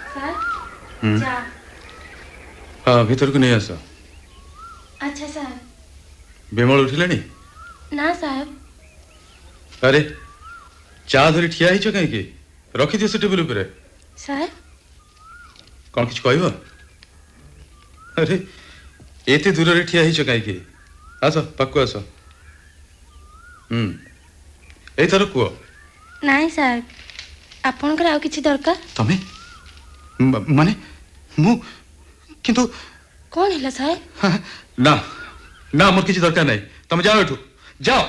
Sir चा। हाँ भीतर को नहीं आस। अच्छा सर। विमल उठिले ना साहब। अरे चा धरी ठिया ही कहीं रखी दियो से टेबल ऊपर। सर कौन किछ कहबो? अरे एते दूर रे ठिया ही कहीं आस पक्को आस। ए थर कुओ नहीं साहब आपनकर आउ किछि दरकार तमे माने मु किंतु कौन है साहब? ना ना मोर किछि दरकार नहीं तुम जाओ एठू जाओ।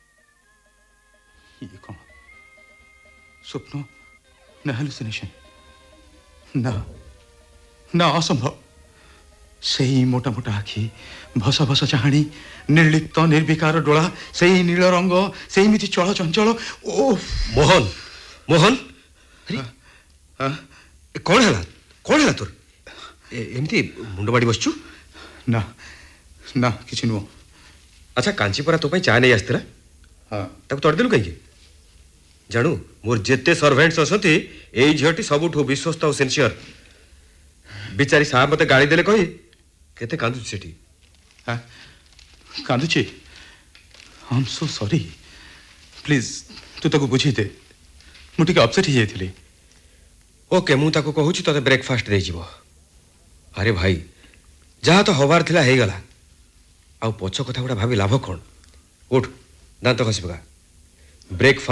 ये कौन स्वप्न ना हेलुसिनेशन ना ना असंभव। सही मोटा मोटा आखि भसा भसा चाहाणी निर्लिप्त निर्विकार डोळा सही नील रंग सही मिति चल चंचल। ओ मोहन मोहन कौन है तोर एमती मुंड बाड़ी बसचु? ना ना किछि नुह। अच्छा कांचीपुरा तो चा नहीं आसला हाँ ताको तोड़देलु कहीं जानू मोर जेते सर्वेंट्स असती एई झियटी सबुठु विश्वस्त और सिंसियर बिचारी साहब मते गाड़ी देले कही केते कांदु सेठी। हाँ कांदुची। I am so sorry please तू ताको बुझी दे मु टिके अपसेट ही जाइथिली। ओके मु ताको कहूची तते ब्रेकफास्ट दे जीवो। अरे भाई जहाँ तो हबार थिला हे गला आ पछ कथा गुडा भाबी लाभ कोन। उठ दांत घसी पका ब्रेकफास्ट